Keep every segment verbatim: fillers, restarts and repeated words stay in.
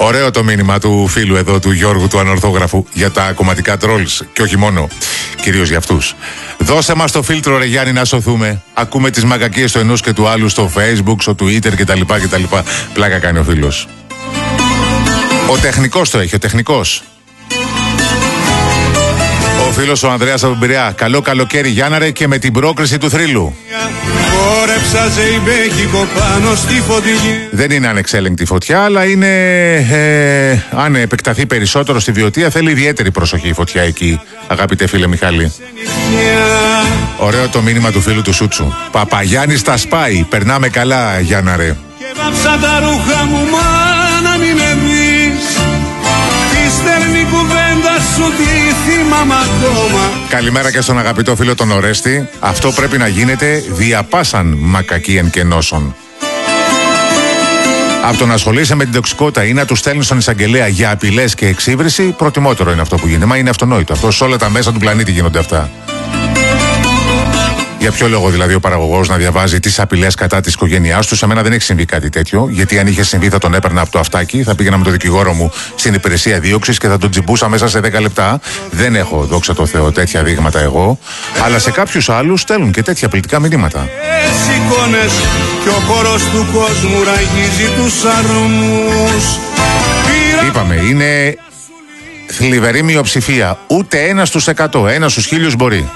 Ωραίο το μήνυμα του φίλου εδώ, του Γιώργου του Ανορθόγραφου, για τα κομματικά τρόλς και όχι μόνο, κυρίως για αυτούς. Δώσε μας το φίλτρο, ρε Γιάννη, να σωθούμε. Ακούμε τις μαγακίες του ενός και του άλλου στο Facebook, στο Twitter κτλ. κτλ. Πλάκα κάνει ο φίλος. Ο τεχνικός το έχει, ο τεχνικός. Ο φίλος ο Ανδρέας από Πειραιά. Καλό καλοκαίρι, Γιάννα, ρε, και με την πρόκριση του θρύλου. Δεν είναι ανεξέλεγκτη φωτιά, αλλά είναι, ε, αν επεκταθεί περισσότερο στη Βιωτία, θέλει ιδιαίτερη προσοχή η φωτιά εκεί, αγαπητέ φίλε Μιχάλη. Ωραίο το μήνυμα του φίλου του Σούτσου. Παπαγιάννης τα σπάει, περνάμε καλά, Γιάννα, ρε. Και βάψα τα ρούχα μου, μα να μην με δεις. Τη στερνή κουβέντα σου τη θυμάμαι ακόμα. Καλημέρα και στον αγαπητό φίλο τον Ορέστη. Αυτό πρέπει να γίνεται διαπάσαν μακακίεν και νόσων. Από το να ασχολείσαι με την τοξικότητα ή να του στέλνει στον εισαγγελέα για απειλές και εξύβριση, προτιμότερο είναι αυτό που γίνεται. Μα είναι αυτονόητο. Αυτό σε όλα τα μέσα του πλανήτη γίνονται αυτά. Για ποιο λόγο δηλαδή ο παραγωγός να διαβάζει τις απειλές κατά της οικογένειάς του? Σε μένα δεν έχει συμβεί κάτι τέτοιο. Γιατί αν είχε συμβεί θα τον έπαιρνα από το αυτάκι, θα πήγαινα με τον δικηγόρο μου στην υπηρεσία δίωξης και θα τον τσιμπούσα μέσα σε δέκα λεπτά. Δεν έχω, δόξα τω Θεώ, τέτοια δείγματα εγώ. Αλλά σε κάποιους άλλους στέλνουν και τέτοια απειλητικά μηνύματα. Και ο χώρος του κόσμου ραγίζει τους αρμούς. Είπαμε, είναι θλιβερή μειοψηφία. Ούτε ένα στους εκατό, ένα στους χίλιους μπορεί.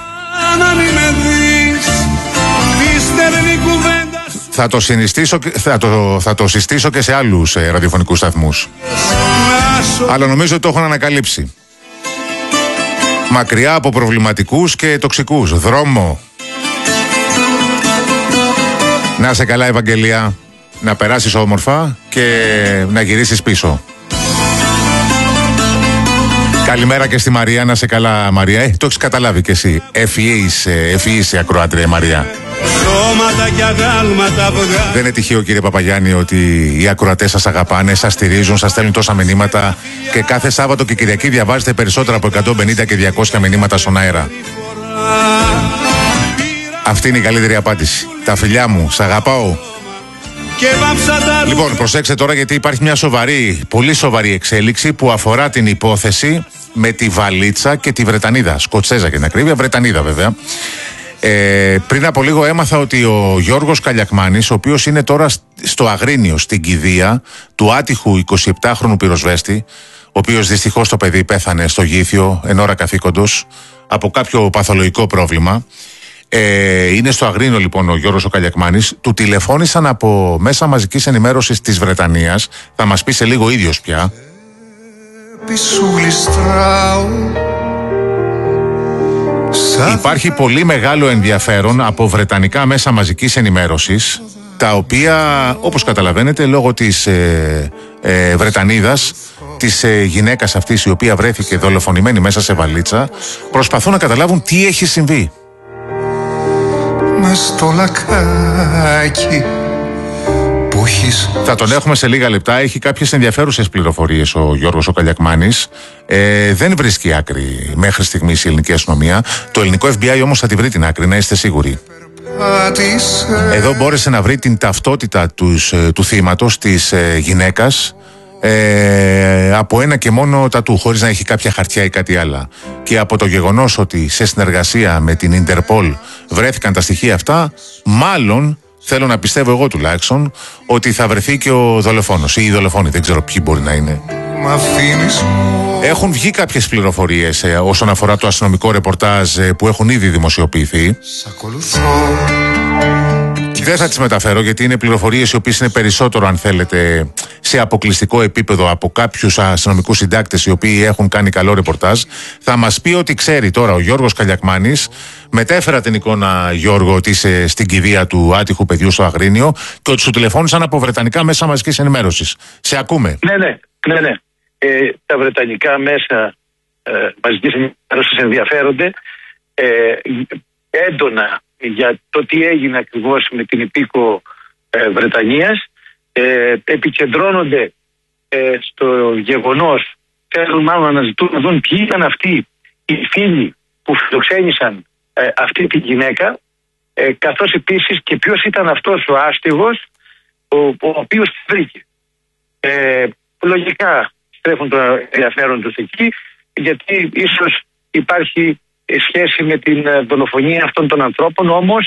Θα το, συνιστήσω, θα, το, θα το συστήσω και σε άλλους ε, ραδιοφωνικούς σταθμούς. Αλλά νομίζω ότι το έχουν ανακαλύψει. Μακριά από προβληματικούς και τοξικούς. Δρόμο. Να σε καλά, Ευαγγελία. Να περάσεις όμορφα και να γυρίσεις πίσω. Καλημέρα και στη Μαρία. Να σε καλά, Μαρία. Ε, το έχεις καταλάβει κι εσύ. Ευφυής η ακροάτρια, Μαρία. Δεν είναι τυχαίο, κύριε Παπαγιάννη, ότι οι ακροατές σας αγαπάνε, σας στηρίζουν, σας στέλνουν τόσα μηνύματα και κάθε Σάββατο και Κυριακή διαβάζετε περισσότερα από εκατόν πενήντα και διακόσια μηνύματα στον αέρα. Αυτή είναι η καλύτερη απάντηση. Τα φιλιά μου, σ' αγαπάω. Λοιπόν, προσέξτε τώρα, γιατί υπάρχει μια σοβαρή, πολύ σοβαρή εξέλιξη που αφορά την υπόθεση με τη Βαλίτσα και τη Βρετανίδα. Σκοτσέζα για την ακρίβεια, Βρετανίδα βέβαια. Ε, πριν από λίγο έμαθα ότι ο Γιώργος Καλιακμάνης, ο οποίος είναι τώρα στο Αγρίνιο, στην κηδεία του άτυχου εικοσιεπτάχρονου πυροσβέστη, ο οποίος δυστυχώς το παιδί πέθανε στο Γήθιο εν ώρα καθήκοντος από κάποιο παθολογικό πρόβλημα. Ε, είναι στο Αγρίνιο λοιπόν ο Γιώργος ο Καλιακμάνης. Του τηλεφώνησαν από μέσα μαζικής ενημέρωσης της Βρετανίας. Θα μας πει σε λίγο ίδιος πια. Υπάρχει πολύ μεγάλο ενδιαφέρον από βρετανικά μέσα μαζικής ενημέρωσης, τα οποία, όπως καταλαβαίνετε, λόγω της ε, ε, Βρετανίδας, της ε, γυναίκας αυτής η οποία βρέθηκε δολοφονημένη μέσα σε βαλίτσα, προσπαθούν να καταλάβουν τι έχει συμβεί. Μες στο λακάκι που έχεις... Θα τον έχουμε σε λίγα λεπτά. Έχει κάποιες ενδιαφέρουσες πληροφορίες ο Γιώργος ο Καλιακμάνης. Ε, δεν βρίσκει άκρη μέχρι στιγμής η ελληνική αστυνομία. Το ελληνικό εφ μπι άι όμως θα τη βρει την άκρη, να είστε σίγουροι. Εδώ μπόρεσε να βρει την ταυτότητα τους, του θύματος, της ε, γυναίκας, ε, από ένα και μόνο τατού, χωρίς να έχει κάποια χαρτιά ή κάτι άλλο. Και από το γεγονός ότι σε συνεργασία με την Ιντερπολ βρέθηκαν τα στοιχεία αυτά, μάλλον, θέλω να πιστεύω εγώ τουλάχιστον, ότι θα βρεθεί και ο δολοφόνος ή η δολοφόνη, δεν ξέρω ποιοι μπορεί να είναι. Έχουν βγει κάποιες πληροφορίες ε, όσον αφορά το αστυνομικό ρεπορτάζ ε, που έχουν ήδη δημοσιοποιηθεί. Δεν θα τις μεταφέρω γιατί είναι πληροφορίες οι οποίες είναι περισσότερο, αν θέλετε, σε αποκλειστικό επίπεδο από κάποιους αστυνομικούς συντάκτες οι οποίοι έχουν κάνει καλό ρεπορτάζ. Θα μας πει ότι ξέρει τώρα ο Γιώργος Καλιακμάνης. Μετέφερα την εικόνα, Γιώργο, ότι είσαι στην κηδεία του άτυχου παιδιού στο Αγρίνιο και ότι σου τηλεφώνησαν από βρετανικά μέσα μαζικής ενημέρωσης. Σε ακούμε. Ναι, ναι, ναι, ναι. Ε, τα βρετανικά μέσα ε, μαζικής ενημέρωσης ενδιαφέρονται ε, έντονα για το τι έγινε ακριβώς με την υπήκο ε, Βρετανίας, ε, επικεντρώνονται ε, στο γεγονός, θέλουν μάλλον να αναζητούν να δουν ποιοι ήταν αυτοί οι φίλοι που φιλοξένησαν ε, αυτή τη γυναίκα, ε, καθώς επίσης και ποιος ήταν αυτός ο άστιγος ο, ο οποίος τη βρήκε. Ε, λογικά στρέφουν το ενδιαφέρον τους εκεί, γιατί ίσως υπάρχει σχέση με την δολοφονία αυτών των ανθρώπων, όμως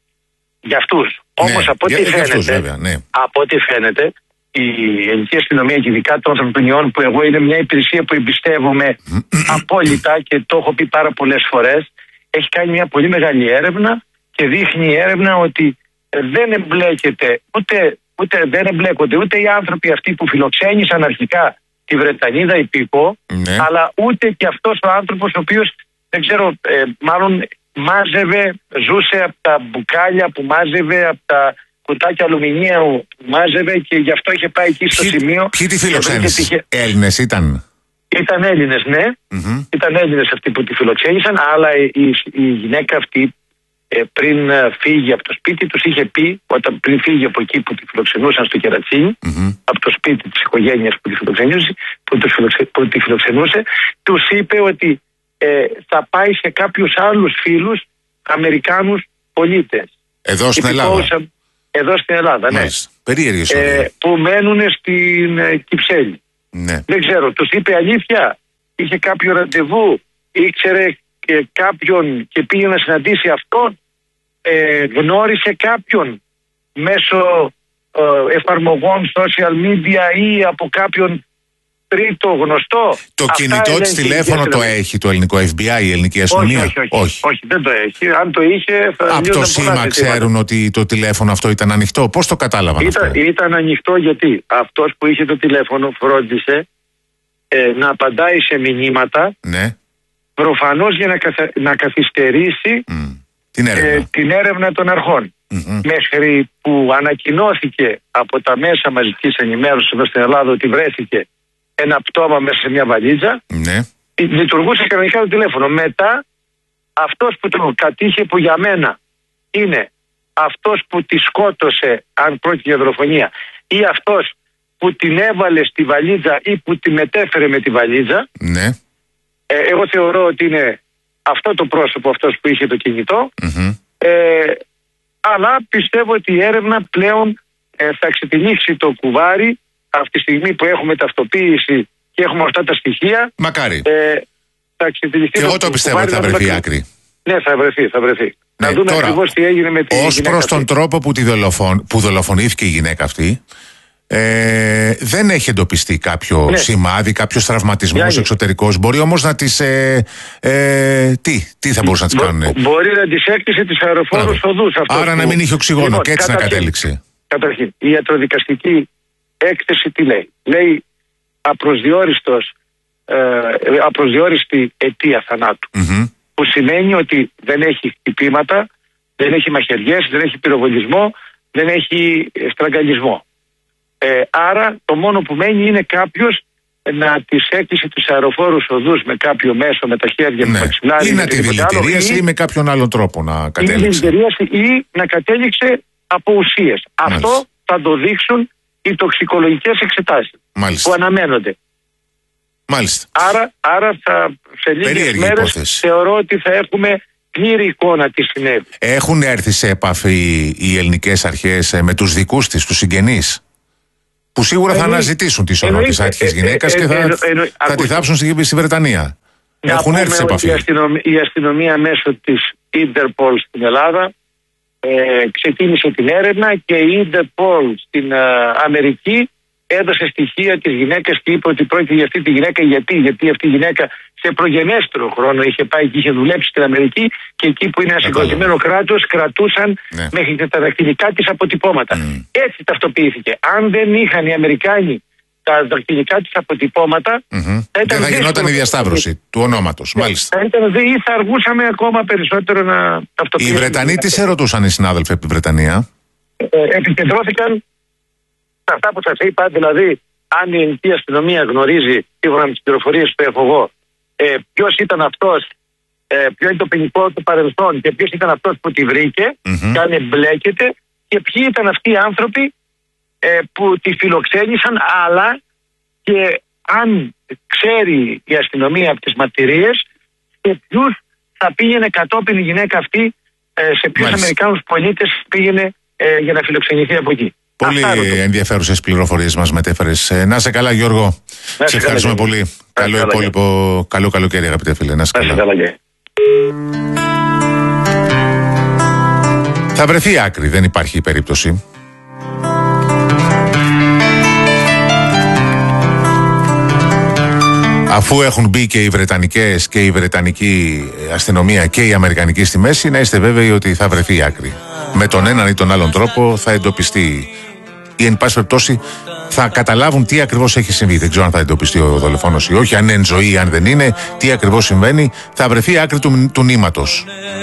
για αυτούς. Ναι, όμως από ό,τι για, για φαίνεται, αυτούς, βέβαια, ναι. από ό,τι φαίνεται, η ελληνική αστυνομία και ειδικά των ανθρωπινιών, που εγώ είναι μια υπηρεσία που εμπιστεύομαι απόλυτα και το έχω πει πάρα πολλές φορές, έχει κάνει μια πολύ μεγάλη έρευνα και δείχνει η έρευνα ότι δεν εμπλέκεται ούτε, ούτε, δεν εμπλέκονται ούτε οι άνθρωποι αυτοί που φιλοξένησαν αρχικά τη Βρετανίδα υπήκο, Ναι. αλλά ούτε και αυτός ο άνθρωπος ο οποίος, δεν ξέρω, ε, μάλλον μάζευε, ζούσε από τα μπουκάλια που μάζευε, από τα κουτάκια αλουμινίου που μάζευε, και γι' αυτό είχε πάει εκεί στο Ποιοι, σημείο. ποιοι τη φιλοξένησαν? Είχε... Έλληνες ήταν? Ήταν Έλληνες, ναι. Mm-hmm. Ήταν Έλληνες αυτοί που τη φιλοξένησαν, αλλά η, η, η γυναίκα αυτή ε, πριν φύγει από το σπίτι τους είχε πει, όταν πριν φύγει από εκεί που τη φιλοξενούσαν στο Κερατσίνι, Mm-hmm. από το σπίτι της οικογένειας που τη φιλοξενούσε, που, τους φιλοξε, που τη φιλοξενούσε, τους είπε ότι ε, θα πάει σε κάποιους άλλους φίλους Αμερικάνους πολίτες. Εδώ στην Ελλάδα? Εδώ στην Ελλάδα, ναι. Περίεργη ε, που μένουν στην ε, Κυψέλη. Ναι. Δεν ξέρω, τους είπε αλήθεια, είχε κάποιο ραντεβού, ήξερε και κάποιον και πήγε να συναντήσει αυτόν, ε, γνώρισε κάποιον μέσω ε, εφαρμογών social media ή από κάποιον τρίτο γνωστό. Το Αυτά κινητό της τηλέφωνο το έχει το ελληνικό εφ μπι άι, η ελληνική αστυνομία? Όχι, όχι, όχι, όχι. όχι, δεν το έχει. Αν το είχε θα από το σήμα ξέρουν ότι το τηλέφωνο αυτό ήταν ανοιχτό? Πώς το κατάλαβαν ήταν, αυτό? Ήταν ανοιχτό γιατί αυτός που είχε το τηλέφωνο φρόντισε ε, να απαντάει σε μηνύματα, ναι. προφανώς για να, καθα... να καθυστερήσει mm. την, έρευνα. Ε, την έρευνα των αρχών. Mm-hmm. Μέχρι που ανακοινώθηκε από τα μέσα μαζικής ενημέρωσης εδώ στην Ελλάδα ότι βρέθηκε ένα πτώμα μέσα σε μια βαλίτσα, ναι. λειτουργούσε κανονικά το τηλέφωνο. Μετά αυτός που το κατήχε, που για μένα είναι αυτός που τη σκότωσε, αν πρόκειται για δολοφονία, ή αυτός που την έβαλε στη βαλίτσα ή που τη μετέφερε με τη βαλίτσα, ναι. ε, εγώ θεωρώ ότι είναι αυτό το πρόσωπο, αυτός που είχε το κινητό. Mm-hmm. ε, αλλά πιστεύω ότι η έρευνα πλέον ε, θα ξετυλίξει το κουβάρι αυτή τη στιγμή που έχουμε ταυτοποίηση και έχουμε αυτά τα στοιχεία. Μακάρι. Ε, θα ξετυλιχθεί. Και εγώ το πιστεύω ότι θα βρεθεί άκρη. Ναι, θα βρεθεί, θα βρεθεί. Ναι, να δούμε ακριβώς τι έγινε με τη γυναίκα. Ως προς τον τρόπο που, τη δολοφον, που δολοφονήθηκε η γυναίκα αυτή, ε, δεν έχει εντοπιστεί κάποιο ναι. σημάδι, κάποιος τραυματισμός εξωτερικός. Μπορεί όμως να τις... Ε, ε, τι, τι θα μπορούσαν να τις κάνουν? Μπορεί να τις έκτισε τις αεροφόρους οδούς. Άρα που... να μην είχε οξυγόνο, λοιπόν, και έτσι καταρχήν, να κατέληξε. Καταρχήν, η ιατροδικαστική έκθεση τι λέει? Λέει απροσδιόριστος, ε, απροσδιόριστη αιτία θανάτου. Mm-hmm. Που σημαίνει ότι δεν έχει χτυπήματα, δεν έχει μαχαιριές, δεν έχει πυροβολισμό, δεν έχει στραγγαλισμό. Ε, άρα το μόνο που μένει είναι κάποιος να τις έκλεισε τους αεροφόρους οδούς με κάποιο μέσο, με τα χέρια, ναι. με μαξιλάρι, ή να τη δηλητηρίασε ή, ή με κάποιον άλλον τρόπο να κατέληξε. Ή, ή να κατέληξε από ουσίες. Αυτό θα το δείξουν οι τοξικολογικές εξετάσεις. Μάλιστα. Που αναμένονται. Μάλιστα. Άρα, άρα θα, σε λίγες μέρες υπόθεση. Θεωρώ ότι θα έχουμε πλήρη εικόνα τι συνέβη. Έχουν έρθει σε επαφή οι ελληνικές αρχές με τους δικούς της, τους συγγενείς, που σίγουρα θα αναζητήσουν τη σωρό της άτυχης γυναίκας και θα, ε, ε, ε, ε, θα τη θάψουν στη, στη Βρετανία? Να Έχουν έρθει σε επαφή. Η αστυνομία, η αστυνομία μέσω της Interpol στην Ελλάδα ε, ξεκίνησε την έρευνα και η Interpol στην ε, Αμερική έδωσε στοιχεία της γυναίκας και είπε ότι πρόκειται για αυτή τη γυναίκα. Γιατί, γιατί αυτή η γυναίκα σε προγενέστερο χρόνο είχε πάει και είχε δουλέψει στην Αμερική, και εκεί που είναι ένα συγκροτημένο κράτος κρατούσαν ναι. μέχρι και τα δακτυλικά της αποτυπώματα. Mm. Έτσι ταυτοποιήθηκε. Αν δεν είχαν οι Αμερικάνοι τα δακτυλικά της αποτυπώματα, mm-hmm. θα δεν θα γινόταν η διασταύρωση του ονόματος. Ναι. Μάλιστα. Θα ήταν ή θα αργούσαμε ακόμα περισσότερο να ταυτοποιήσουμε. Οι Βρετανοί τι σε ρωτούσαν οι συνάδελφοι από τη Βρετανία? Ε, επικεντρώθηκαν σε αυτά που σας είπα, δηλαδή αν η ελληνική αστυνομία γνωρίζει, σύμφωνα με τις πληροφορίες που έχω εγώ, ε, ποιος ήταν αυτός, ε, ποιο είναι το ποινικό του παρελθόν και ποιος ήταν αυτός που τη βρήκε, mm-hmm. και αν εμπλέκεται, και ποιοι ήταν αυτοί οι άνθρωποι ε, που τη φιλοξένησαν, αλλά και αν ξέρει η αστυνομία από τις μαρτυρίες και ποιους θα πήγαινε κατόπιν η γυναίκα αυτή, ε, σε ποιους Αμερικάνους πολίτες πήγαινε ε, για να φιλοξενηθεί από εκεί. Πολύ ενδιαφέρουσες πληροφορίες μας μετέφερες. Να σε καλά, Γιώργο. Να σε ευχαριστούμε καλά, πολύ. Καλό καλά, υπόλοιπο. Καλό καλοκαίρι, αγαπητέ φίλε. Να σε καλά. καλά Θα βρεθεί άκρη, δεν υπάρχει περίπτωση. Αφού έχουν μπει και οι Βρετανικές και η Βρετανική αστυνομία και η Αμερικανική στη μέση, να είστε βέβαιοι ότι θα βρεθεί άκρη. Με τον έναν ή τον άλλον τρόπο θα εντοπιστεί, ή εν πάση περιπτώσει θα καταλάβουν τι ακριβώς έχει συμβεί. Δεν ξέρω αν θα εντοπιστεί ο δολοφόνος ή όχι, αν είναι εν ζωή ή αν δεν είναι, τι ακριβώς συμβαίνει. Θα βρεθεί άκρη του, του νήματος.